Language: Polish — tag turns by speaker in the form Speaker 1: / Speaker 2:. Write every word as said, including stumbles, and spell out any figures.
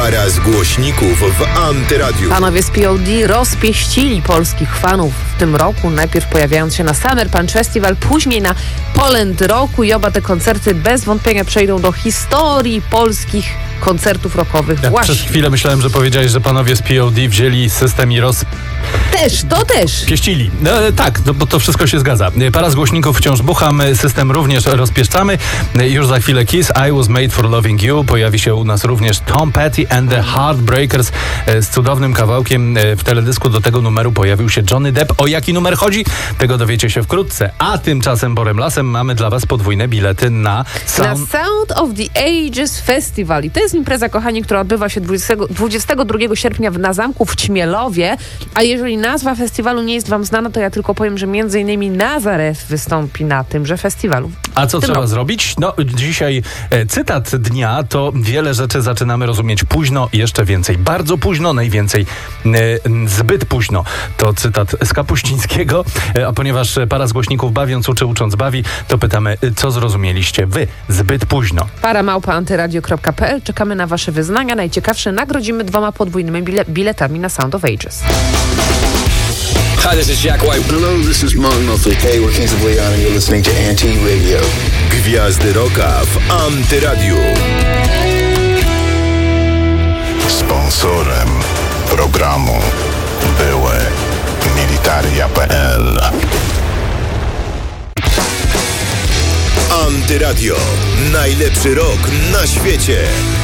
Speaker 1: Para z głośników w Antyradiu.
Speaker 2: Panowie z P O D rozpieścili polskich fanów w tym roku, najpierw pojawiając się na Summer Punch Festival, później na Poland Rocku i oba te koncerty bez wątpienia przejdą do historii polskich koncertów rockowych.
Speaker 3: Ja
Speaker 2: Właśnie.
Speaker 3: przez chwilę myślałem, że powiedziałeś, że panowie z P O D wzięli system i roz...
Speaker 2: Też, to też.
Speaker 3: Pieścili. E, tak, no, bo to wszystko się zgadza. Para z głośników wciąż bucham, system również rozpieszczamy. E, już za chwilę Kiss, I Was Made For Loving You. Pojawi się u nas również Tom Petty and the Heartbreakers e, z cudownym kawałkiem. E, w teledysku do tego numeru pojawił się Johnny Depp. O jaki numer chodzi? Tego dowiecie się wkrótce. A tymczasem Borem Lasem mamy dla was podwójne bilety na Sound...
Speaker 2: Na Sound of the Ages Festival. I to jest impreza, kochani, która odbywa się dwudziestego, dwudziestego drugiego sierpnia w, na zamku w Ćmielowie. A jeżeli nazwa festiwalu nie jest wam znana, to ja tylko powiem, że między innymi Nazareth wystąpi na tymże festiwalu.
Speaker 3: A co trzeba
Speaker 2: roku.
Speaker 3: zrobić? No, dzisiaj e, cytat dnia to wiele rzeczy zaczynamy rozumieć późno, jeszcze więcej. Bardzo późno, najwięcej e, zbyt późno. To cytat z Kapuścińskiego. E, a ponieważ para z głośników bawiąc uczy, ucząc bawi, to pytamy, co zrozumieliście wy zbyt późno?
Speaker 2: Para małpa antyradio kropka p l. Czekamy na wasze wyznania. Najciekawsze nagrodzimy dwoma podwójnymi bile- biletami na Sound of Ages.
Speaker 4: Hi, this is Jack White.
Speaker 5: Hello, this is Mark Knopfler. Hey, we're Kings of Leon and you're listening to Anti Radio.
Speaker 1: Gwiazdy Rocka w Antyradiu.
Speaker 6: Sponsorem programu były Militaria kropka p l.
Speaker 1: Antyradio. Najlepszy rok na świecie.